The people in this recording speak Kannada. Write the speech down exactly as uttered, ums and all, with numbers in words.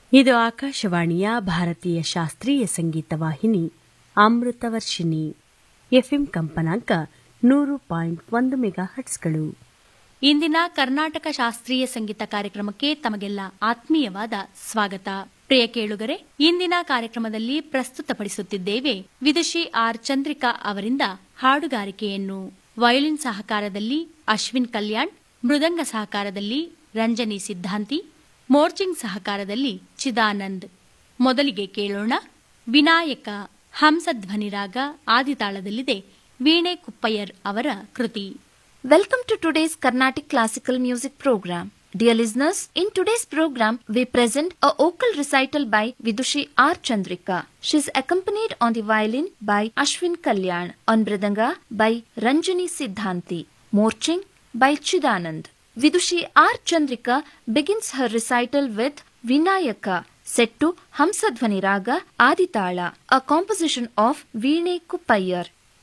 ಇದು ಆಕಾಶವಾಣಿಯ ಭಾರತೀಯ ಶಾಸ್ತ್ರೀಯ ಸಂಗೀತ ವಾಹಿನಿ ಅಮೃತವರ್ಷಿಣಿ. ಎಫ್ಎಂ ಕಂಪನಾಂಕ ನೂರು ಪಾಯಿಂಟ್ ಒಂದು ಮೆಗಾ ಹಟ್ಸ್ಗಳು. ಇಂದಿನ ಕರ್ನಾಟಕ ಶಾಸ್ತ್ರೀಯ ಸಂಗೀತ ಕಾರ್ಯಕ್ರಮಕ್ಕೆ ತಮಗೆಲ್ಲ ಆತ್ಮೀಯವಾದ ಸ್ವಾಗತ. ಪ್ರಿಯ ಕೇಳುಗರೆ, ಇಂದಿನ ಕಾರ್ಯಕ್ರಮದಲ್ಲಿ ಪ್ರಸ್ತುತಪಡಿಸುತ್ತಿದ್ದೇವೆ ವಿದುಷಿ ಆರ್ ಚಂದ್ರಿಕಾ ಅವರಿಂದ ಹಾಡುಗಾರಿಕೆಯನ್ನು. ವಯೋಲಿನ್ ಸಹಕಾರದಲ್ಲಿ ಅಶ್ವಿನ್ ಕಲ್ಯಾಣ್, ಮೃದಂಗ ಸಹಕಾರದಲ್ಲಿ ರಂಜನಿ ಸಿದ್ಧಾಂತಿ, ಮೋರ್ಚಿಂಗ್ ಸಹಕಾರದಲ್ಲಿ ಚಿದಾನಂದ್. ಮೊದಲಿಗೆ ಕೇಳೋಣ ವಿನಾಯಕ ಹಂಸಧ್ವನಿರಾಗ ಆದಿತಾಳದಲ್ಲಿದೆ ವೀಣೆ ಕುಪ್ಪಯ್ಯರ್ ಅವರ ಕೃತಿ. Welcome to today's Carnatic Classical Music Program. Dear listeners, in today's program, we present a vocal recital by Vidushi R. Chandrika. She is accompanied on the violin by Ashwin Kalyan, on mridanga by Ranjani Siddhanti, morching by Chidanand. Vidushi R. Chandrika begins her recital with Vinayaka, set to Hamsadhvani Raga Aditala, a composition of Veene Kuppayar.